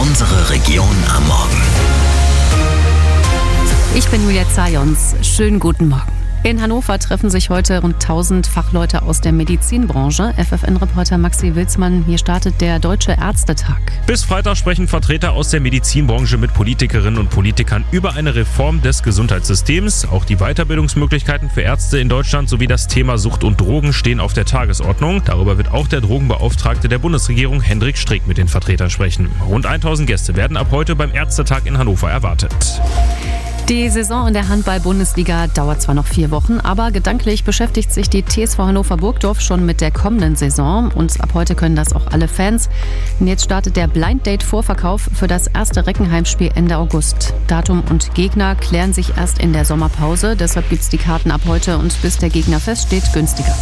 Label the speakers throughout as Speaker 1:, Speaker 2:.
Speaker 1: Unsere Region am Morgen.
Speaker 2: Ich bin Julia Zajons. Schönen guten Morgen. In Hannover treffen sich heute rund 1000 Fachleute aus der Medizinbranche. FFN-Reporter Maxi Wilsmann, hier startet der Deutsche Ärztetag.
Speaker 3: Bis Freitag sprechen Vertreter aus der Medizinbranche mit Politikerinnen und Politikern über eine Reform des Gesundheitssystems. Auch die Weiterbildungsmöglichkeiten für Ärzte in Deutschland sowie das Thema Sucht und Drogen stehen auf der Tagesordnung. Darüber wird auch der Drogenbeauftragte der Bundesregierung Hendrik Streeck mit den Vertretern sprechen. Rund 1000 Gäste werden ab heute beim Ärztetag in Hannover erwartet.
Speaker 2: Die Saison in der Handball-Bundesliga dauert zwar noch 4 Wochen, aber gedanklich beschäftigt sich die TSV Hannover-Burgdorf schon mit der kommenden Saison. Und ab heute können das auch alle Fans. Und jetzt startet der Blind Date-Vorverkauf für das erste Reckenheim-Spiel Ende August. Datum und Gegner klären sich erst in der Sommerpause. Deshalb gibt es die Karten ab heute und bis der Gegner feststeht, günstiger.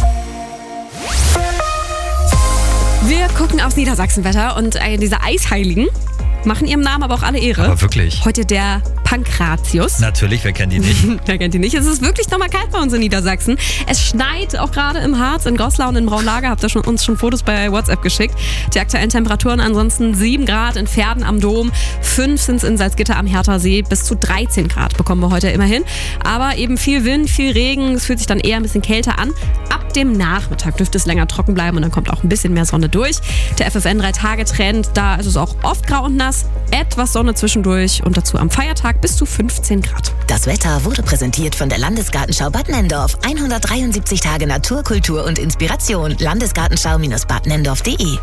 Speaker 4: Wir gucken aufs Niedersachsenwetter und diese Eisheiligen machen ihrem Namen aber auch alle Ehre.
Speaker 5: Aber wirklich.
Speaker 4: Heute der Pankratius.
Speaker 5: Natürlich, wer kennt ihn nicht?
Speaker 4: Wer kennt ihn nicht? Es ist wirklich nochmal kalt bei uns in Niedersachsen. Es schneit auch gerade im Harz, in Goslar und in Braunlage. Habt ihr uns schon Fotos bei WhatsApp geschickt. Die aktuellen Temperaturen ansonsten 7 Grad in Verden am Dom, 5 sind es in Salzgitter am Herthasee, bis zu 13 Grad bekommen wir heute immerhin. Aber eben viel Wind, viel Regen, es fühlt sich dann eher ein bisschen kälter an. Ab dem Nachmittag dürfte es länger trocken bleiben und dann kommt auch ein bisschen mehr Sonne durch. Der FFN 3-Tage-Trend, da ist es auch oft grau und nass, etwas Sonne zwischendurch und dazu am Feiertag bis zu 15 Grad.
Speaker 6: Das Wetter wurde präsentiert von der Landesgartenschau Bad Nenndorf. 173 Tage Natur, Kultur und Inspiration. Landesgartenschau-badnenndorf.de.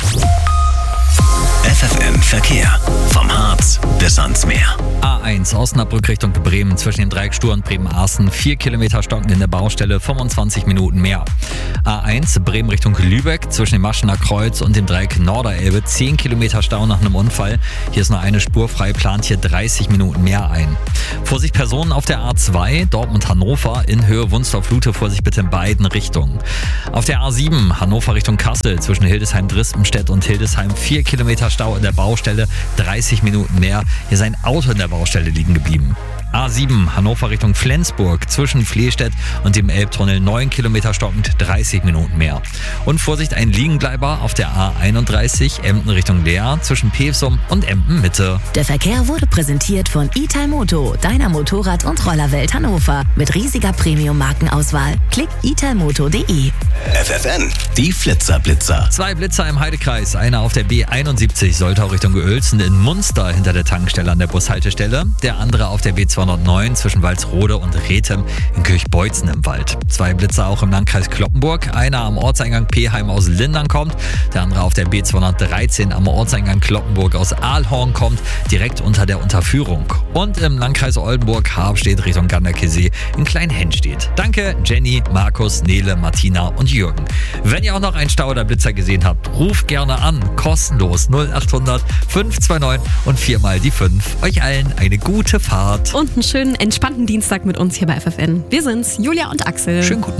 Speaker 1: FFN Verkehr. Vom Harz bis ans Meer.
Speaker 5: A1 Osnabrück Richtung Bremen zwischen dem Dreieck Stur und Bremen-Aßen. 4 Kilometer stocken in der Baustelle, 25 Minuten mehr. A1 Bremen Richtung Lübeck zwischen dem Maschener Kreuz und dem Dreieck Norderelbe. 10 Kilometer Stau nach einem Unfall. Hier ist nur eine Spur frei, plant hier 30 Minuten mehr ein. Vorsicht Personen auf der A2 Dortmund-Hannover in Höhe Wunstorf-Lute. Vorsicht bitte in beiden Richtungen. Auf der A7 Hannover Richtung Kassel zwischen Hildesheim-Drispenstedt und Hildesheim. 4 Kilometer Stau in der Baustelle, 30 Minuten mehr. Hier ist ein Auto in der Baustelle liegen geblieben. A7 Hannover Richtung Flensburg zwischen Flehstedt und dem Elbtunnel 9 Kilometer stockend, 30 Minuten mehr. Und Vorsicht, ein Liegenbleiber auf der A31 Emden Richtung Leer zwischen Pevsum und Emden Mitte.
Speaker 6: Der Verkehr wurde präsentiert von Italmoto, deiner Motorrad- und Rollerwelt Hannover. Mit riesiger Premium-Markenauswahl. Klick italmoto.de.
Speaker 1: FFN, die Flitzerblitzer.
Speaker 5: 2 Blitzer im Heidekreis, einer auf der B71 Soltau Richtung Uelzen in Munster hinter der Tankstelle an der Bushaltestelle, der andere auf der B209 zwischen Walsrode und Rethem in Kirchbeutzen im Wald. 2 Blitzer auch im Landkreis Cloppenburg, einer am Ortseingang Peheim aus Lindern kommt, der andere auf der B213 am Ortseingang Cloppenburg aus Aalhorn kommt, direkt unter der Unterführung. Und im Landkreis Oldenburg-Harstedt Richtung Ganderkesee in Kleinhennstedt. Danke Jenny, Markus, Nele, Martina und Jürgen. Wenn ihr auch noch einen Stau oder Blitzer gesehen habt, ruft gerne an, kostenlos 0800 529 und 4 mal die 5. Euch allen eine gute Fahrt.
Speaker 4: Und einen schönen, entspannten Dienstag mit uns hier bei FFN. Wir sind's, Julia und Axel.
Speaker 5: Schönen guten